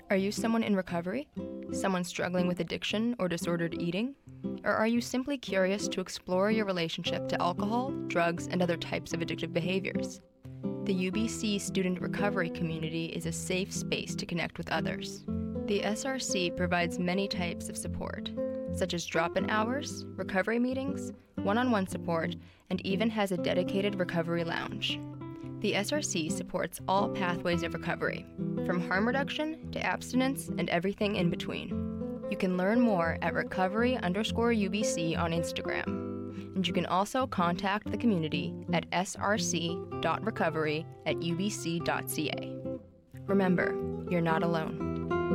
Are you someone in recovery? Someone struggling with addiction or disordered eating? Or are you simply curious to explore your relationship to alcohol, drugs, and other types of addictive behaviors? The UBC student recovery community is a safe space to connect with others. The SRC provides many types of support, such as drop-in hours, recovery meetings, one-on-one support, and even has a dedicated recovery lounge. The SRC supports all pathways of recovery, from harm reduction to abstinence and everything in between. You can learn more at recovery_UBC on Instagram. And you can also contact the community at src.recovery@ubc.ca. Remember, you're not alone.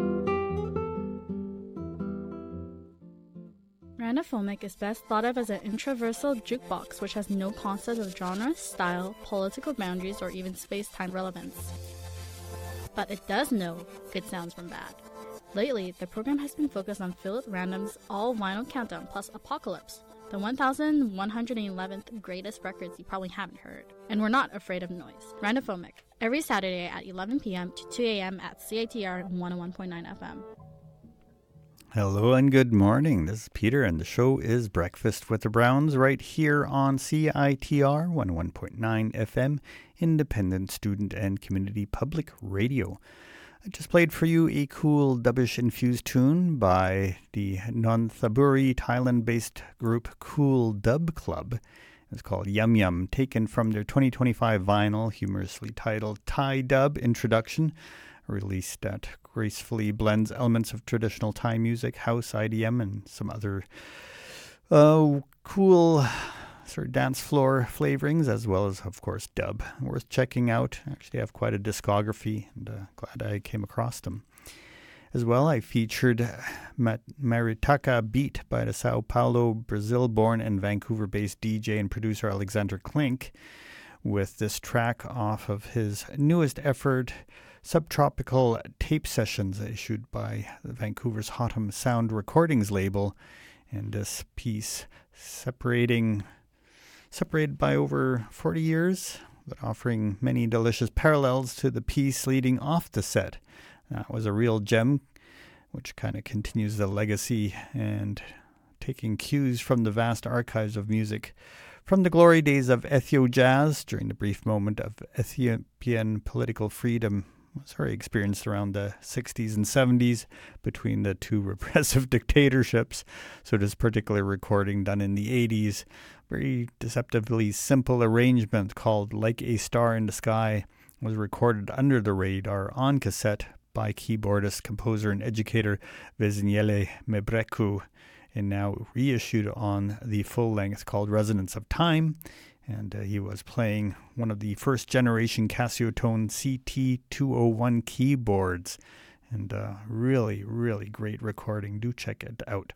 Randophomic is best thought of as an intraversal jukebox which has no concept of genre, style, political boundaries, or even space-time relevance. But it does know good sounds from bad. Lately, the program has been focused on Philip Random's All Vinyl Countdown plus Apocalypse, the 1111th greatest records you probably haven't heard. And we're not afraid of noise. Randophomic, every Saturday at 11 p.m. to 2 a.m. at CITR 101.9 FM. Hello and good morning. This is Peter, and the show is Breakfast with the Browns right here on CITR 101.9 FM, Independent Student and Community Public Radio. I just played for you a cool dubbish-infused tune by the Nonthaburi, Thailand-based group Cool Dub Club. It's called Yum Yum, taken from their 2025 vinyl, humorously titled Thai Dub Introduction, released that gracefully blends elements of traditional Thai music, house, IDM, and some other cool sort of dance floor flavorings, as well as, of course, dub. Worth checking out. Actually, I have quite a discography, and glad I came across them. As well, I featured Maritaka Beat by the Sao Paulo, Brazil-born and Vancouver-based DJ and producer Alexander Klink, with this track off of his newest effort, Subtropical Tape Sessions, issued by Vancouver's Hotham Sound Recordings label. And this piece separated by over 40 years, but offering many delicious parallels to the piece leading off the set. That was a real gem, which kind of continues the legacy and taking cues from the vast archives of music from the glory days of Ethio jazz during the brief moment of Ethiopian political freedom experienced around the 60s and 70s between the two repressive dictatorships. So this particular recording done in the 80s, very deceptively simple arrangement called Like a Star in the Sky, was recorded under the radar on cassette by keyboardist, composer, and educator Veziniele Mebreku, and now reissued on the full length called Resonance of Time. And he was playing one of the first generation Casiotone CT201 keyboards. And really, really great recording. Do check it out.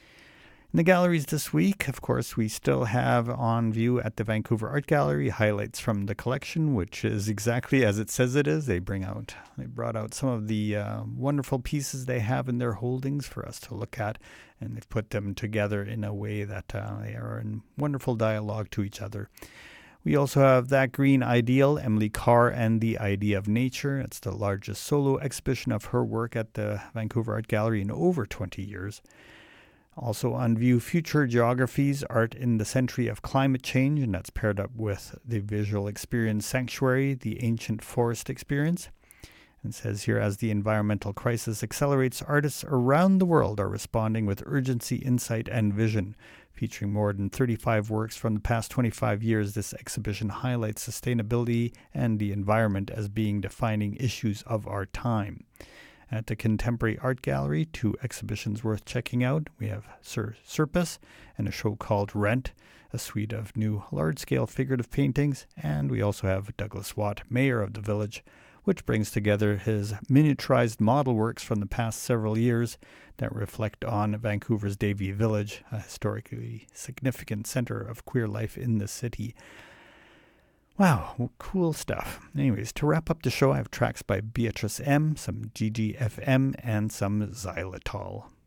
In the galleries this week, of course, we still have on view at the Vancouver Art Gallery highlights from the collection, which is exactly as it says it is. They brought out some of the wonderful pieces they have in their holdings for us to look at, and they've put them together in a way that they are in wonderful dialogue to each other. We also have That Green Ideal, Emily Carr and the Idea of Nature. It's the largest solo exhibition of her work at the Vancouver Art Gallery in over 20 years. Also on view, Future Geographies, Art in the Century of Climate Change, and that's paired up with the visual experience Sanctuary, the Ancient Forest Experience. It says here, as the environmental crisis accelerates, artists around the world are responding with urgency, insight, and vision. Featuring more than 35 works from the past 25 years, this exhibition highlights sustainability and the environment as being defining issues of our time. At the Contemporary Art Gallery, two exhibitions worth checking out. We have Sir Surpus and a show called Rent, a suite of new large-scale figurative paintings. And we also have Douglas Watt, Mayor of the Village, which brings together his miniaturized model works from the past several years that reflect on Vancouver's Davie Village, a historically significant center of queer life in the city. Wow, cool stuff. Anyways, to wrap up the show, I have tracks by Beatrice M., some GGFM, and some xylitol.